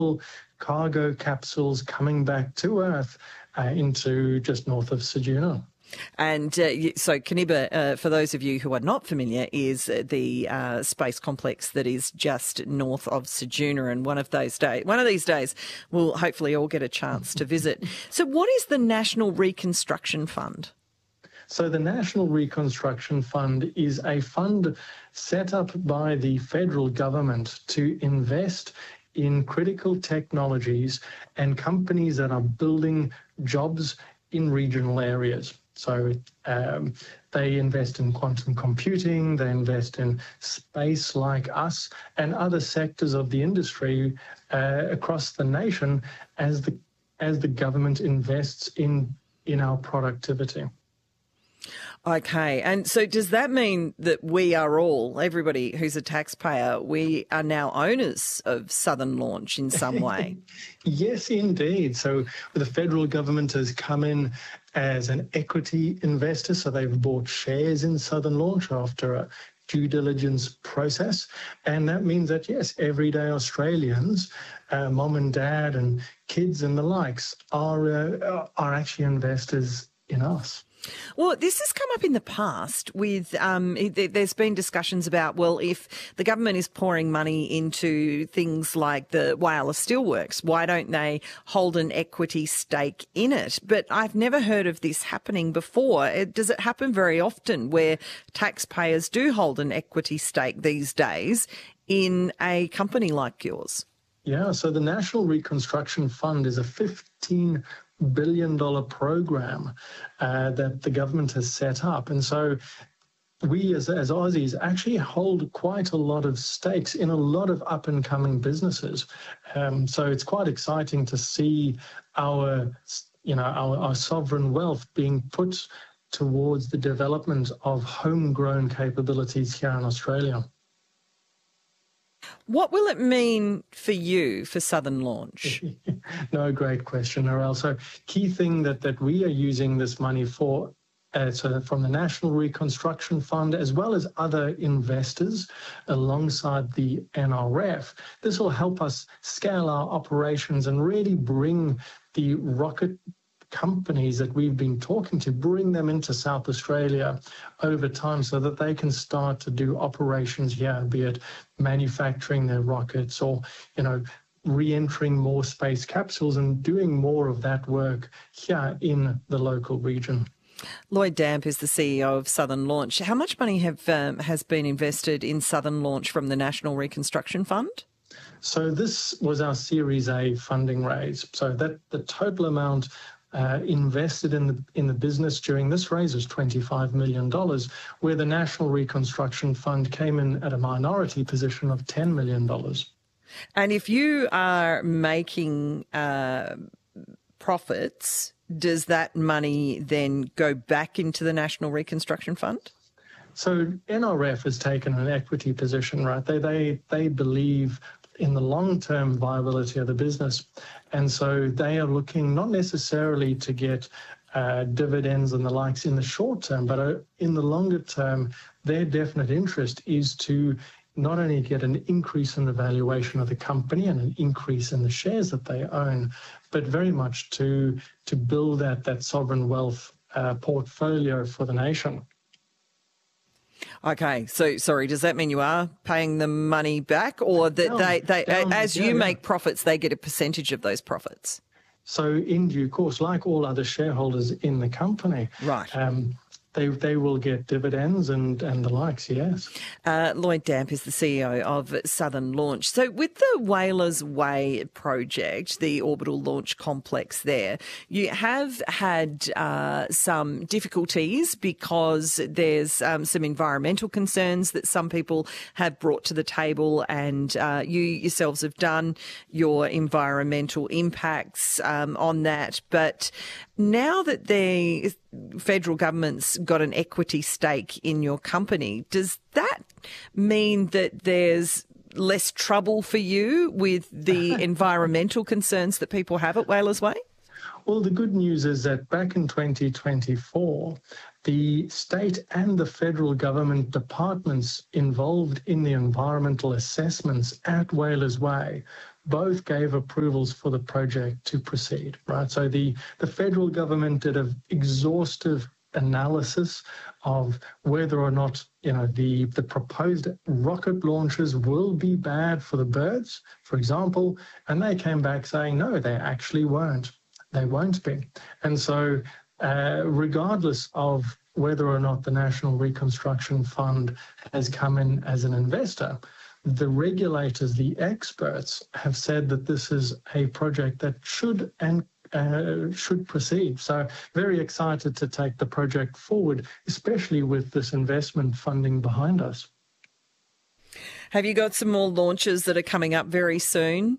cargo capsules coming back to Earth into just north of Ceduna. And so Kaniba, for those of you who are not familiar, is the space complex that is just north of Ceduna, and one of these days we'll hopefully all get a chance to visit. So what is the National Reconstruction Fund? So the National Reconstruction Fund is a fund set up by the federal government to invest in critical technologies and companies that are building jobs in regional areas. So they invest in quantum computing, they invest in space like us, and other sectors of the industry across the nation as the government invests in our productivity. Okay, and so does that mean that we are all, everybody who's a taxpayer, we are now owners of Southern Launch in some way? Yes, indeed. So the federal government has come in as an equity investor, so they've bought shares in Southern Launch after a due diligence process. And that means that, yes, everyday Australians, mom and dad and kids and the likes are actually investors in us. Well, this has come up in the past with, there's been discussions about, well, if the government is pouring money into things like the Whyalla Steelworks, why don't they hold an equity stake in it? But I've never heard of this happening before. Does it happen very often where taxpayers do hold an equity stake these days in a company like yours? Yeah, so the National Reconstruction Fund is a $15 billion program that the government has set up. And so we as Aussies actually hold quite a lot of stakes in a lot of up-and-coming businesses. So it's quite exciting to see our sovereign wealth being put towards the development of homegrown capabilities here in Australia. What will it mean for you, for Southern Launch? No, great question, Narelle. So key thing that we are using this money for, so from the National Reconstruction Fund, as well as other investors alongside the NRF, this will help us scale our operations and really bring the rocket companies that we've been talking to, bring them into South Australia over time so that they can start to do operations here, be it manufacturing their rockets or, re-entering more space capsules and doing more of that work here in the local region. Lloyd Damp is the CEO of Southern Launch. How much money has been invested in Southern Launch from the National Reconstruction Fund? So this was our Series A funding raise. So that the total amount invested in the business during this raise was $25 million, where the National Reconstruction Fund came in at a minority position of $10 million. And if you are making profits, does that money then go back into the National Reconstruction Fund? So NRF has taken an equity position, right? They believe in the long-term viability of the business. And so they are looking not necessarily to get dividends and the likes in the short term, but in the longer term, their definite interest is to not only get an increase in the valuation of the company and an increase in the shares that they own, but very much to build that sovereign wealth portfolio for the nation. Okay, so sorry, does that mean you are paying them money back, or that you make profits, they get a percentage of those profits? So in due course, like all other shareholders in the company, right? They will get dividends and the likes, yes. Lloyd Damp is the CEO of Southern Launch. So with the Whalers Way project, the orbital launch complex there, you have had some difficulties because there's some environmental concerns that some people have brought to the table, and you yourselves have done your environmental impacts on that. But now that the federal government's got an equity stake in your company, does that mean that there's less trouble for you with the environmental concerns that people have at Whalers Way? Well, the good news is that back in 2024, the state and the federal government departments involved in the environmental assessments at Whalers Way both gave approvals for the project to proceed, right? So the federal government did an exhaustive analysis of whether or not, the proposed rocket launches will be bad for the birds, for example, and they came back saying, no, they actually won't. They won't be. And so regardless of whether or not the National Reconstruction Fund has come in as an investor, the regulators, the experts, have said that this is a project that should proceed. So very excited to take the project forward, especially with this investment funding behind us. Have you got some more launches that are coming up very soon?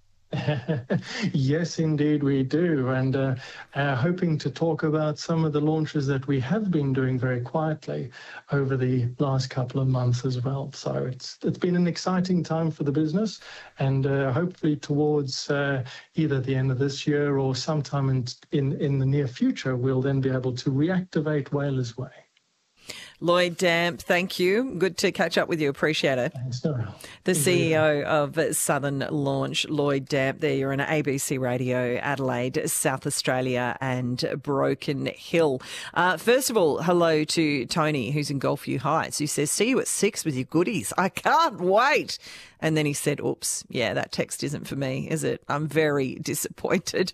Yes, indeed we do, and hoping to talk about some of the launches that we have been doing very quietly over the last couple of months as well. So it's been an exciting time for the business, and hopefully towards either the end of this year or sometime in the near future, we'll then be able to reactivate Whalers Way. Lloyd Damp, thank you. Good to catch up with you. Appreciate it. Thanks, Norelle. The CEO of Southern Launch, Lloyd Damp. There you're on ABC Radio, Adelaide, South Australia and Broken Hill. First of all, hello to Tony, who's in Gulfview Heights, who says, see you at 6 with your goodies. I can't wait. And then he said, oops, yeah, that text isn't for me, is it? I'm very disappointed.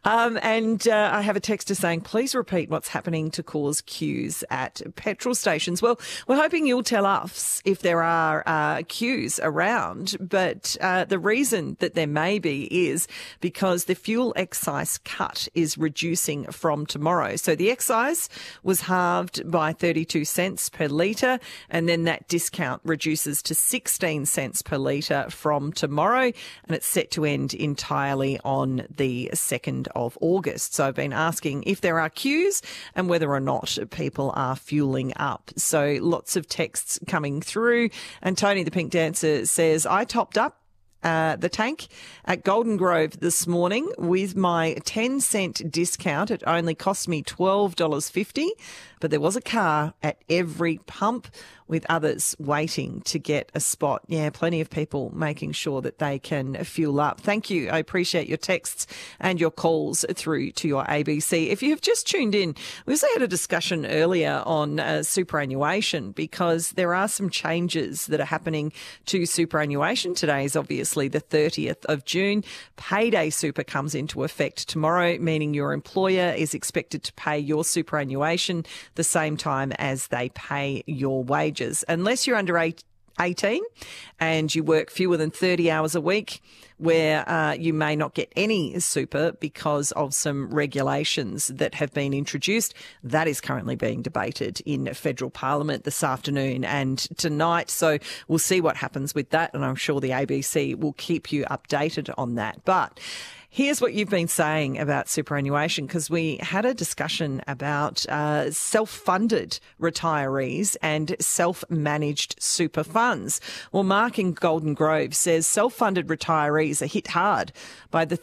And I have a texter saying, please repeat what's happening to cause queues at petrol stations. Well, we're hoping you'll tell us if there are queues around. But the reason that there may be is because the fuel excise cut is reducing from tomorrow. So the excise was halved by 32 cents per litre, and then that discount reduces to 16 cents per litre from tomorrow, and it's set to end entirely on the 2nd of August. So I've been asking if there are queues and whether or not people are fueling up. So lots of texts coming through. And Tony the Pink Dancer says, I topped up the tank at Golden Grove this morning with my 10-cent discount. It only cost me $12.50, but there was a car at every pump with others waiting to get a spot. Yeah, plenty of people making sure that they can fuel up. Thank you. I appreciate your texts and your calls through to your ABC. If you have just tuned in, we also had a discussion earlier on superannuation, because there are some changes that are happening to superannuation. Today is obviously the 30th of June. Payday super comes into effect tomorrow, meaning your employer is expected to pay your superannuation the same time as they pay your wages. Unless you're under 18 and you work fewer than 30 hours a week, where you may not get any super because of some regulations that have been introduced. That is currently being debated in federal parliament this afternoon and tonight. So we'll see what happens with that, and I'm sure the ABC will keep you updated on that. But here's what you've been saying about superannuation, because we had a discussion about self-funded retirees and self-managed super funds. Well, Mark in Golden Grove says self-funded retirees are hit hard by the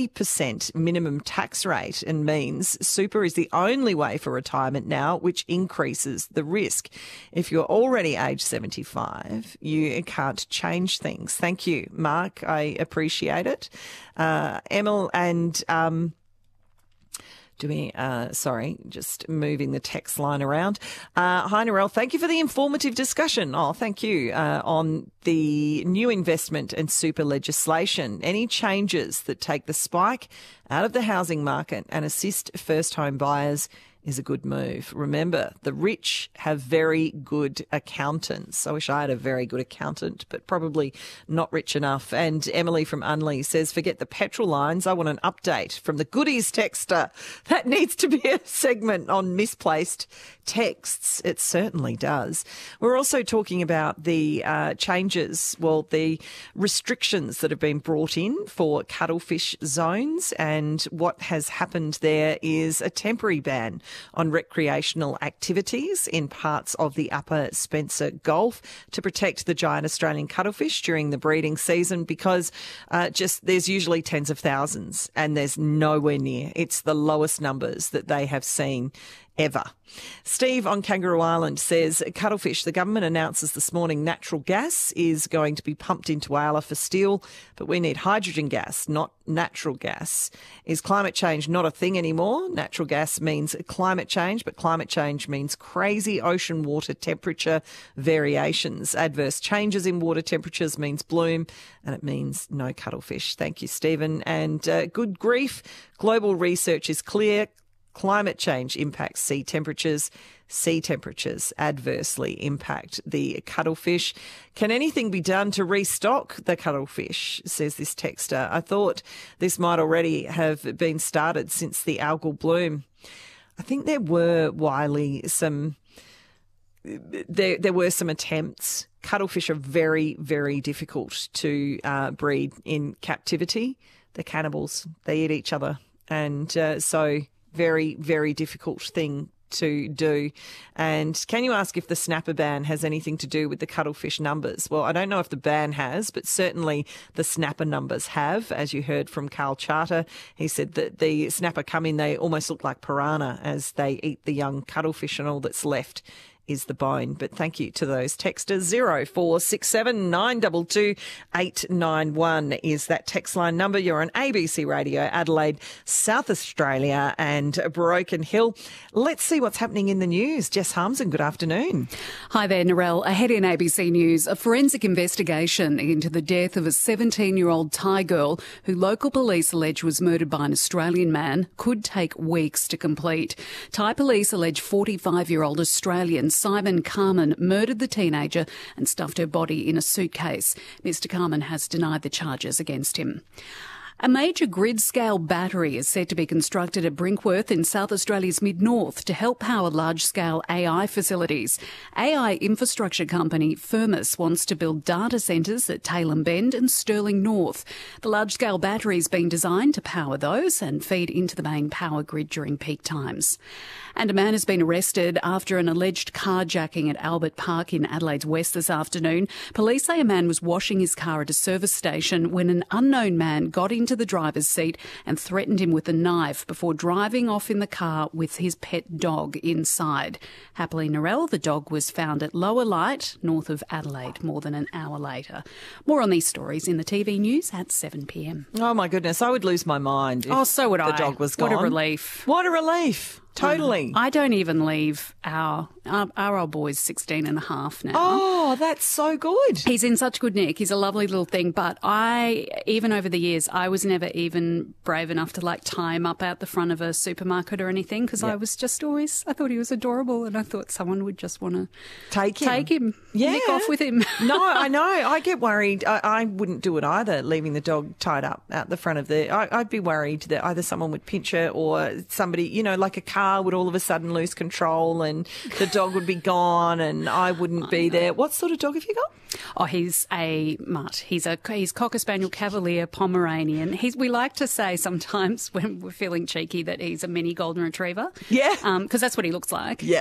30% minimum tax rate, and means super is the only way for retirement now, which increases the risk. If you're already age 75, you can't change things. Thank you, Mark. I appreciate it. Emil and just moving the text line around. Hi, Norelle. Thank you for the informative discussion. Oh, thank you. On the new investment and super legislation. Any changes that take the spike out of the housing market and assist first home buyers is a good move. Remember, the rich have very good accountants. I wish I had a very good accountant, but probably not rich enough. And Emily from Unley says, forget the petrol lines. I want an update from the goodies texter. That needs to be a segment on misplaced texts. It certainly does. We're also talking about the changes, the restrictions that have been brought in for cuttlefish zones, and what has happened there is a temporary ban on recreational activities in parts of the Upper Spencer Gulf to protect the giant Australian cuttlefish during the breeding season, because there's usually tens of thousands and there's nowhere near. It's the lowest numbers that they have seen ever. Steve on Kangaroo Island says, Cuttlefish, the government announces this morning natural gas is going to be pumped into Whyalla for steel, but we need hydrogen gas, not natural gas. Is climate change not a thing anymore? Natural gas means climate change, but climate change means crazy ocean water temperature variations. Adverse changes in water temperatures means bloom, and it means no cuttlefish. Thank you, Stephen. And good grief, global research is clear. Climate change impacts sea temperatures. Sea temperatures adversely impact the cuttlefish. Can anything be done to restock the cuttlefish, says this texter. I thought this might already have been started since the algal bloom. I think there were, Wiley, there were some attempts. Cuttlefish are very, very difficult to breed in captivity. They're cannibals. They eat each other. And so very, very difficult thing to do. And can you ask if the snapper ban has anything to do with the cuttlefish numbers? Well, I don't know if the ban has, but certainly the snapper numbers have. As you heard from Carl Charter, he said that the snapper come in, they almost look like piranha as they eat the young cuttlefish, and all that's left is the bone. But thank you to those texters. 0467 922 891 is that text line number. You're on ABC Radio Adelaide, South Australia and Broken Hill. Let's see what's happening in the news. Jess Harmsen, good afternoon. Hi there, Narelle. Ahead in ABC News, a forensic investigation into the death of a 17-year-old Thai girl who local police allege was murdered by an Australian man could take weeks to complete. Thai police allege 45-year-old Australian Simon Carman murdered the teenager and stuffed her body in a suitcase. Mr. Carman has denied the charges against him. A major grid-scale battery is set to be constructed at Brinkworth in South Australia's mid-north to help power large-scale AI facilities. AI infrastructure company Firmus wants to build data centres at Tailem Bend and Stirling North. The large-scale battery is being designed to power those and feed into the main power grid during peak times. And a man has been arrested after an alleged carjacking at Albert Park in Adelaide's West this afternoon. Police say a man was washing his car at a service station when an unknown man got into the driver's seat and threatened him with a knife before driving off in the car with his pet dog inside. Happily, Narelle, the dog was found at Lower Light, north of Adelaide, more than an hour later. More on these stories in the TV news at 7 p.m. Oh, my goodness. I would lose my mind if so would the dog was gone. What a relief. What a relief. Totally. I don't even leave our old boy's 16 and a half now. Oh, that's so good. He's in such good nick. He's a lovely little thing. But even over the years, I was never even brave enough to tie him up out the front of a supermarket or anything because I was just I thought he was adorable and I thought someone would just want to take him. Yeah. Nick off with him. No, I know. I get worried. I wouldn't do it either, leaving the dog tied up out the front of I'd be worried that either someone would pinch her or somebody, like a car would all of a sudden lose control and the dog would be gone and I wouldn't be there. What sort of dog have you got? Oh, he's a mutt. He's Cocker Spaniel Cavalier Pomeranian. We like to say sometimes when we're feeling cheeky that he's a mini Golden Retriever. Yeah. Because that's what he looks like. Yeah.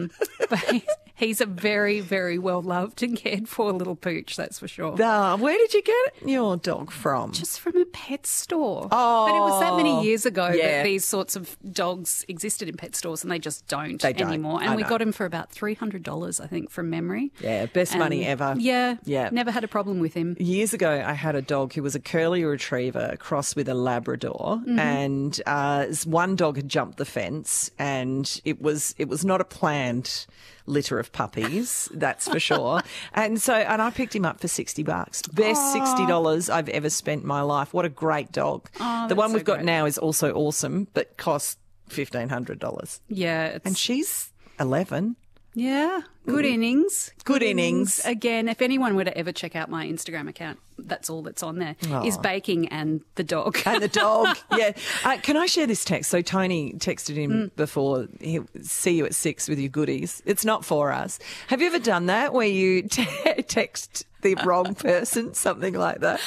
But he's a very, very well-loved and cared-for little pooch, that's for sure. Where did you get your dog from? Just from a pet store. Oh. But it was that many years ago that these sorts of dogs existed in pet stores and they just don't anymore. And we got him for about $300, I think, from memory. Yeah, best money ever. Yeah. Never had a problem with him. Years ago, I had a dog who was a curly retriever crossed with a Labrador, and one dog had jumped the fence, and it was not a planned litter of puppies, that's for sure. And I picked him up for $60. Best $60 I've ever spent in my life. What a great dog. The one we've got now is also awesome, but costs $1,500. Yeah. And she's 11. Yeah, good innings. Good innings. Again, if anyone were to ever check out my Instagram account, that's all that's on there, is baking and the dog. And the dog, yeah. Can I share this text? So Tony texted him before, he'll see you at 6 with your goodies. It's not for us. Have you ever done that where you text the wrong person, something like that?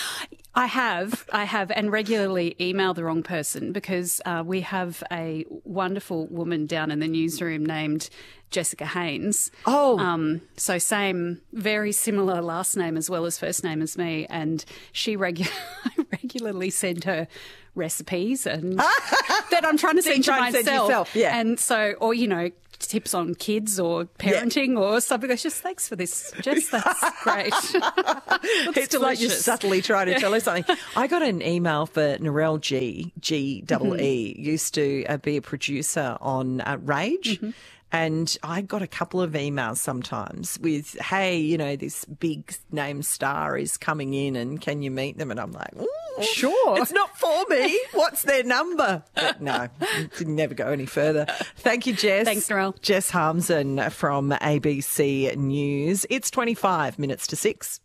I have, and regularly email the wrong person because we have a wonderful woman down in the newsroom named Jessica Haynes. Oh. So same, very similar last name as well as first name as me, and she regularly send her recipes and that I'm trying to send to myself. Yeah. And so, or, tips on kids or parenting or something. It's just, thanks for this, Jess. That's great. It's delicious. Like you're subtly trying to tell us something. I got an email for Narelle G-E-E, used to be a producer on Rage. Mm-hmm. And I got a couple of emails sometimes with, hey, this big name star is coming in and can you meet them? And I'm like, sure. It's not for me. What's their number? But no, it didn't never go any further. Thank you, Jess. Thanks, Narelle. Jess Harmson from ABC News. It's 25 minutes to 6.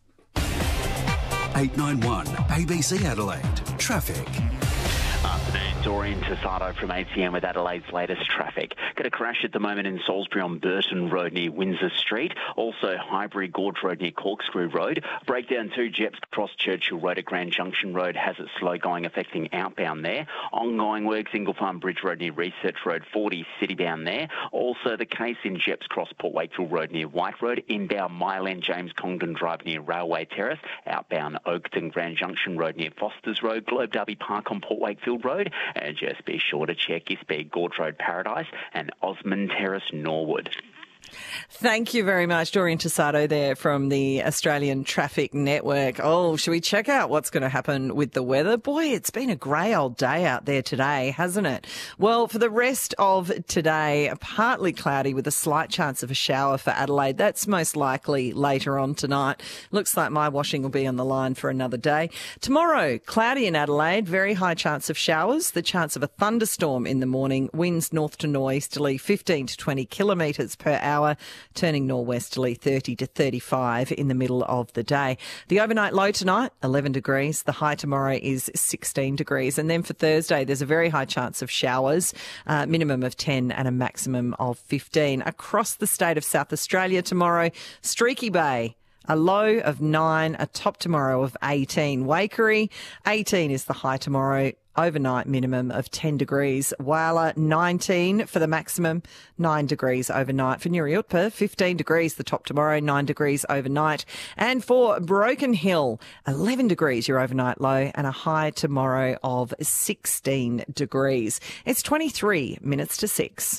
891 ABC Adelaide. Traffic. Afternoon, Doreen Tasato from ATM with Adelaide's latest traffic. Got a crash at the moment in Salisbury on Burton Road near Windsor Street. Also Highbury Gorge Road near Corkscrew Road. Breakdown 2 Jeps across Churchill Road at Grand Junction Road has it slow going, affecting outbound there. Ongoing works, Ingle Farm Bridge Road near Research Road, 40 citybound there. Also the case in Jeps Cross Port Wakefield Road near White Road. Inbound Myland James Congdon Drive near Railway Terrace. Outbound Oakton Grand Junction Road near Foster's Road. Globe Derby Park on Port Wakefield Road, and just be sure to check Isbeg Gorge Road Paradise and Osmond Terrace Norwood. Thank you very much, Doreen Tasato there from the Australian Traffic Network. Oh, should we check out what's going to happen with the weather? Boy, it's been a grey old day out there today, hasn't it? Well, for the rest of today, partly cloudy with a slight chance of a shower for Adelaide. That's most likely later on tonight. Looks like my washing will be on the line for another day. Tomorrow, cloudy in Adelaide, very high chance of showers, the chance of a thunderstorm in the morning, winds north to northeasterly 15 to 20 kilometres per hour, turning northwesterly 30 to 35 in the middle of the day. The overnight low tonight, 11 degrees. The high tomorrow is 16 degrees. And then for Thursday, there's a very high chance of showers, minimum of 10 and a maximum of 15. Across the state of South Australia tomorrow, Streaky Bay, a low of 9, a top tomorrow of 18. Waikerie, 18 is the high tomorrow. Overnight minimum of 10 degrees. Whyalla, 19 for the maximum, 9 degrees overnight. For Nuriutpa, 15 degrees the top tomorrow, 9 degrees overnight. And for Broken Hill, 11 degrees your overnight low and a high tomorrow of 16 degrees. It's 23 minutes to 6.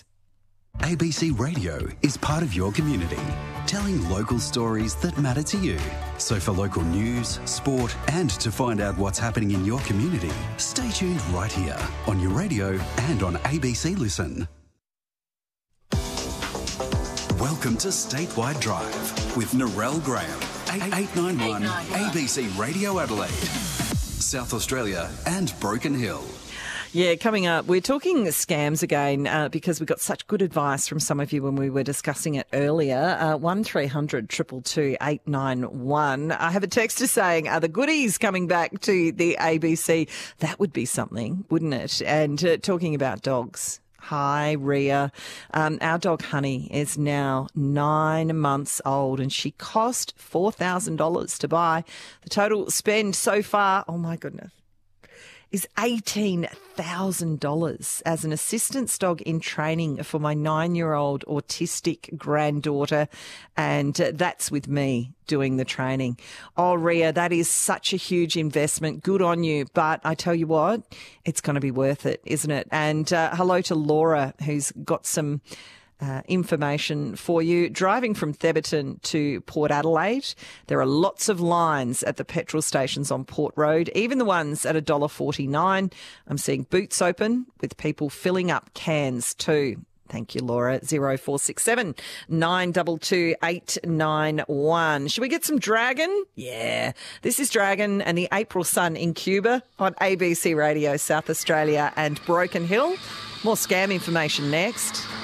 ABC Radio is part of your community, telling local stories that matter to you. So for local news, sport, and to find out what's happening in your community, stay tuned right here on your radio and on ABC Listen. Welcome to Statewide Drive with Narelle Graham, 891 ABC Radio Adelaide, South Australia and Broken Hill. Yeah, coming up, we're talking scams again because we got such good advice from some of you when we were discussing it earlier. 1300 222 891. I have a texter saying, are the goodies coming back to the ABC? That would be something, wouldn't it? And talking about dogs. Hi, Ria. Our dog Honey is now 9 months old and she cost $4,000 to buy. The total spend so far, oh my goodness, is $18,000 as an assistance dog in training for my 9-year-old autistic granddaughter. And that's with me doing the training. Oh, Ria, that is such a huge investment. Good on you. But I tell you what, it's going to be worth it, isn't it? And hello to Laura, who's got some information for you. Driving from Theberton to Port Adelaide, there are lots of lines at the petrol stations on Port Road, even the ones at $1.49. I'm seeing boots open with people filling up cans too. Thank you, Laura. 0467 922 891. Should we get some Dragon? Yeah. This is Dragon and the April Sun in Cuba on ABC Radio South Australia and Broken Hill. More scam information next.